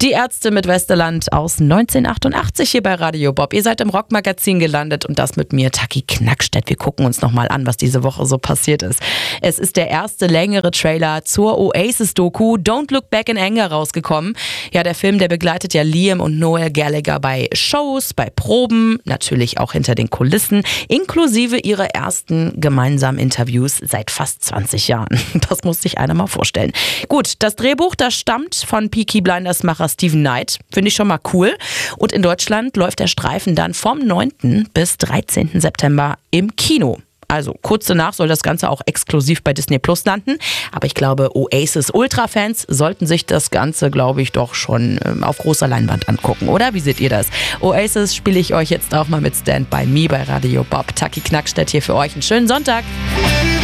Die Ärzte mit Westerland aus 1988 hier bei Radio Bob. Ihr seid im Rockmagazin gelandet und das mit mir, Taki Knackstedt. Wir gucken uns nochmal an, was diese Woche so passiert ist. Es ist der erste längere Trailer zur Oasis-Doku Don't Look Back in Anger rausgekommen. Ja, der Film, der begleitet ja Liam und Noel Gallagher bei Shows, bei Proben, natürlich auch hinter den Kulissen, inklusive ihrer ersten gemeinsamen Interviews seit fast 20 Jahren. Das muss sich einer mal vorstellen. Gut, das Drehbuch, das stammt von Peaky Blinders-Macher Steven Knight. Finde ich schon mal cool. Und in Deutschland läuft der Streifen dann vom 9. bis 13. September im Kino. Also kurz danach soll das Ganze auch exklusiv bei Disney Plus landen. Aber ich glaube, Oasis-Ultra-Fans sollten sich das Ganze, glaube ich, doch schon auf großer Leinwand angucken, oder? Wie seht ihr das? Oasis spiele ich euch jetzt auch mal mit Stand By Me bei Radio Bob. Taki Knackstedt hier für euch. Einen schönen Sonntag.